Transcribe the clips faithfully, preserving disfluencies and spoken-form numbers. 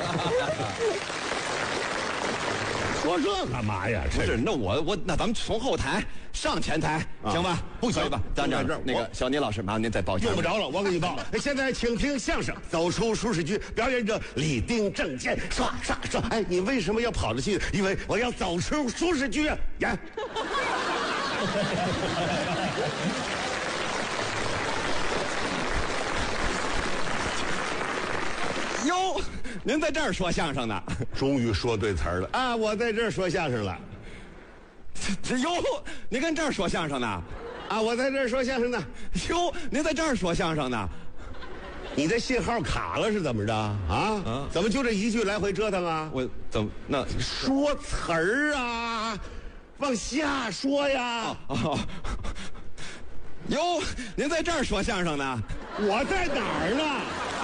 说这干嘛呀？ 不是，那我我那咱们从后台上前台， 啊行吧？ 不行吧？咱这在这儿那个小倪老师，麻烦您再报一下。 用不着了，我给你报。现在请听相声，走出舒适区，表演者李丁、郑健，刷刷刷。哎，你为什么要跑着去？因为我要走出舒适区。演。 哟，您在这儿说相声呢？ 终于说对词儿了啊！我在这儿说相声了。 这哟，您跟这儿说相声呢？ 啊，我在这儿说相声呢。 哟，您在这儿说相声呢？ 你的信号卡了是怎么着啊？啊？怎么就这一句来回折腾啊？ 我怎么那说词儿啊，往下说呀。 哦，哟，您在这儿说相声呢？ 我在哪儿呢？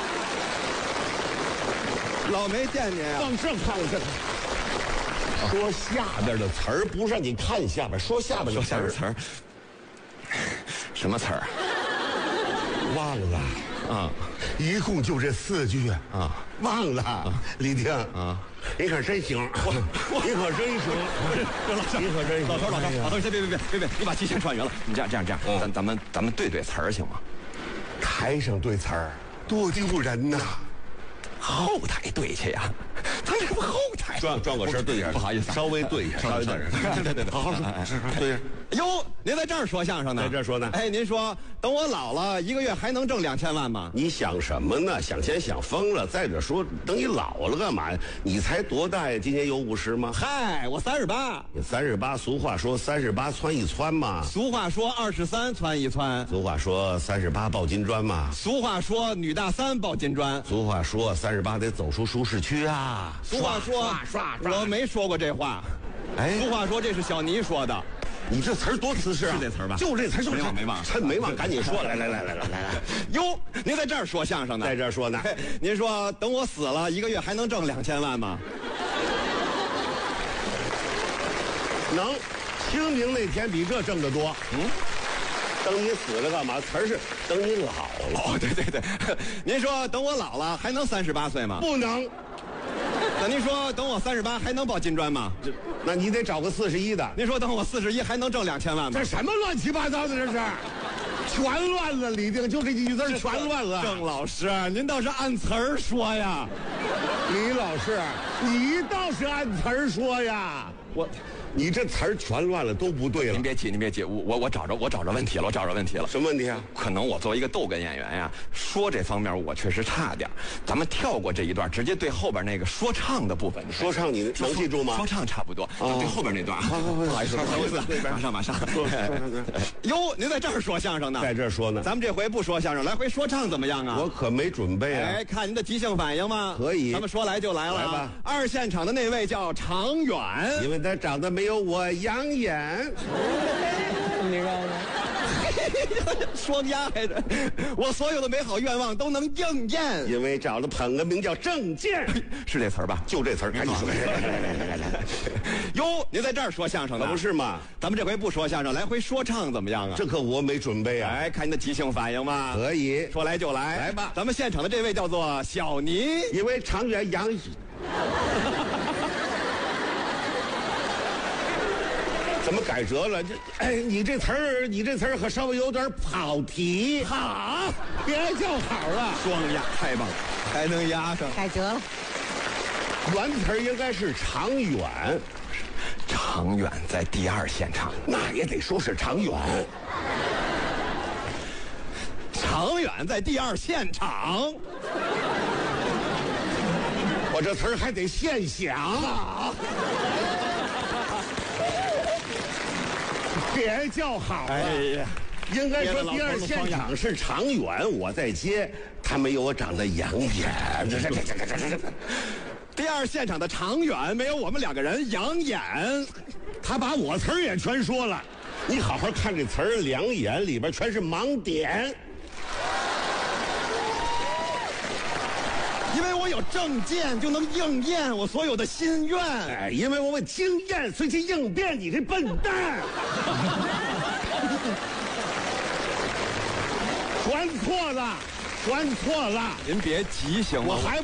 老没见您啊。 往这看，往这看。说下边的词儿，不是让你看下边，说下边的说下边词儿。什么词儿？ 忘了啊， 一共就这四句啊， 忘了。李丁啊， 你可真行，你可真行， 老师， 你可真行。 老头，老头，老头，先别别别别别，你把期限串圆了。你这样这样这样，咱咱们咱们对对词儿行吗？ 台上对词儿多丢人呐， 后台对去呀，咱这不后台转转个身对一下， 不好意思， 稍微对一下，稍微对一下， 对对对， 好好说，对呀。 哟，您在这儿说相声呢？ 在这儿说呢。 哎，您说等我老了，一个月还能挣两千万吗？ 你想什么呢？想钱想疯了。再者说，等你老了干嘛呀？你才多大呀？今年有五十吗？ 嗨，我三十八。 你三十八，俗话说三十八窜一窜嘛。 俗话说二十三窜一窜。 俗话说三十八抱金砖嘛。 俗话说女大三抱金砖。 俗话说三十八得走出舒适区啊。 俗话说， 刷刷刷， 我没说过这话。 哎， 俗话说这是小倪说的。 你这词儿多瓷实啊！ 是这词儿吧？ 就这词儿，就没忘没忘， 趁没忘，赶紧说！来来来来来来来！ 哟，您在这儿说相声呢？ 在这儿说呢。 您说等我死了，一个月还能挣两千万吗？ 能，清明那天比这挣得多。嗯，等你死了干嘛？词儿是等你老了。 哦，对对对，您说等我老了还能三十八岁吗？ 不能。 那您说等我三十八还能抱金砖吗？ 这，那你得找个四十一的。 您说等我四十一还能挣两千万吗？ 这什么乱七八糟的这是？全乱了，李定，就这几句字全乱了。 郑老师，您倒是按词儿说呀。 李老师，你倒是按词儿说呀。我，你这词儿全乱了，都不对了。 您别急，您别急，我我我找着我找着问题了，我找着问题了。 什么问题啊？ 可能我作为一个逗哏演员呀，说这方面我确实差点。咱们跳过这一段，直接对后边那个说唱的部分。 说唱你能记住吗？ 说唱差不多， 哦、 对后边那段。 好好好， 不好意思，不好意思，马上马上。哟，您在这儿说相声呢？ 在这儿说呢。 咱们这回不说相声，来回说唱怎么样啊？ 我可没准备啊。 哎，看您的即兴反应吗？ 可以。 咱们说来就来了、啊。 来吧。 二现场的那位叫常远， 因为他长得没有我养眼。 你告诉我，双鸭还是我所有的美好愿望都能应验。 因为找了捧个名叫郑健， 是这词儿吧？ 就这词儿，赶紧说。来来来来来来来。 哟，您在这儿说相声呢？ 不是吗？ 咱们这回不说相声，来回说唱怎么样啊？ 这可我没准备啊！ 哎，看你的即兴反应吧。 可以， 说来就来， 来吧。 咱们现场的这位叫做小倪， 因为常远养。怎么改折了？这哎，你这词儿，你这词儿可稍微有点跑题。 好， 别叫好了， 双押太棒了，还能押上。 改折了。 原词儿应该是常远， 常远在第二现场， 那也得说是常远。 常远在第二现场， 我这词儿还得现想。别叫好了， 哎呀， 应该说第二现场是常远，我在接，他没有我长得养眼。这这这这这这这。 第二现场的常远没有我们两个人养眼， 他把我词儿也全说了。你好好看这词儿，两眼里边全是盲点。 因为我有证件，就能应验我所有的心愿。 哎，因为我有经验，随机应变。你这笨蛋，全错了，全错了。 您别急行吗？ 我还。